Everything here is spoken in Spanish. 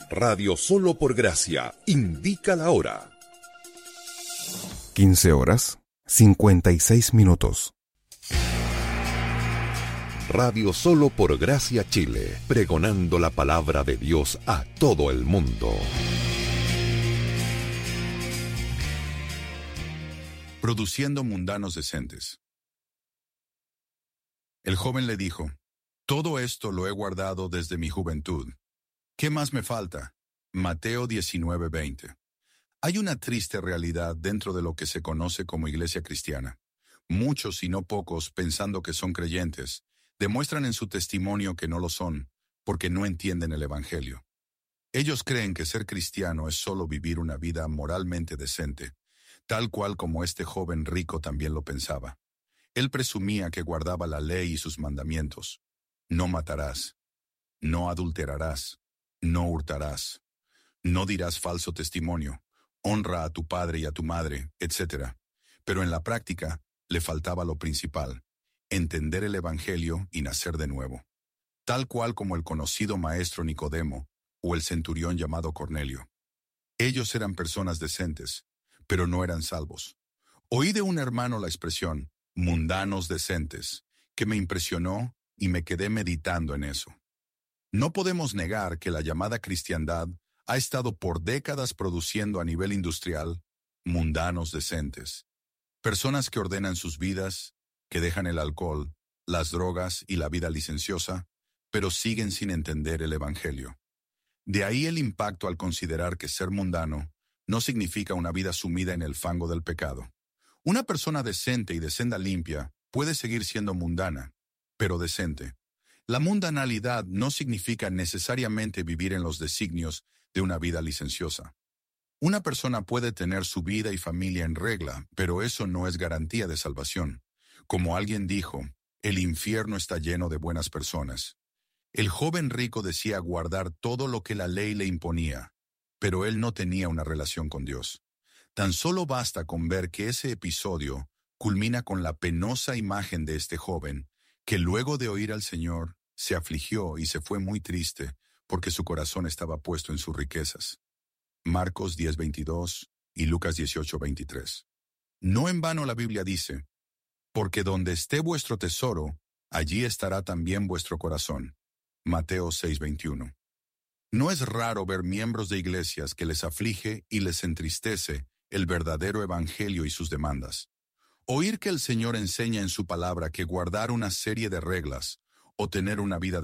Radio Solo por Gracia indica la hora. 15:56. Radio Solo por Gracia Chile, pregonando la palabra de Dios a todo el mundo. Produciendo mundanos decentes. El joven le dijo: todo esto lo he guardado desde mi juventud. ¿Qué más me falta? Mateo 19:20. Hay una triste realidad dentro de lo que se conoce como iglesia cristiana. Muchos, y no pocos, pensando que son creyentes, demuestran en su testimonio que no lo son, porque no entienden el Evangelio. Ellos creen que ser cristiano es solo vivir una vida moralmente decente, tal cual como este joven rico también lo pensaba. Él presumía que guardaba la ley y sus mandamientos. No matarás, no adulterarás, no hurtarás, no dirás falso testimonio, honra a tu padre y a tu madre, etc. Pero en la práctica le faltaba lo principal: entender el Evangelio y nacer de nuevo, tal cual como el conocido maestro Nicodemo o el centurión llamado Cornelio. Ellos eran personas decentes, pero no eran salvos. Oí de un hermano la expresión mundanos decentes, que me impresionó y me quedé meditando en eso. No podemos negar que la llamada cristiandad ha estado por décadas produciendo a nivel industrial mundanos decentes, personas que ordenan sus vidas, que dejan el alcohol, las drogas y la vida licenciosa, pero siguen sin entender el Evangelio. De ahí el impacto al considerar que ser mundano no significa una vida sumida en el fango del pecado. Una persona decente y de senda limpia puede seguir siendo mundana, pero decente. La mundanalidad no significa necesariamente vivir en los designios de una vida licenciosa. Una persona puede tener su vida y familia en regla, pero eso no es garantía de salvación. Como alguien dijo, el infierno está lleno de buenas personas. El joven rico decía guardar todo lo que la ley le imponía, pero él no tenía una relación con Dios. Tan solo basta con ver que ese episodio culmina con la penosa imagen de este joven, que luego de oír al Señor, se afligió y se fue muy triste, porque su corazón estaba puesto en sus riquezas. Marcos 10:22 y Lucas 18:23. No en vano la Biblia dice: porque donde esté vuestro tesoro, allí estará también vuestro corazón. Mateo 6:21. No es raro ver miembros de iglesias que les aflige y les entristece el verdadero evangelio y sus demandas. Oír que el Señor enseña en su palabra que guardar una serie de reglas o tener una vida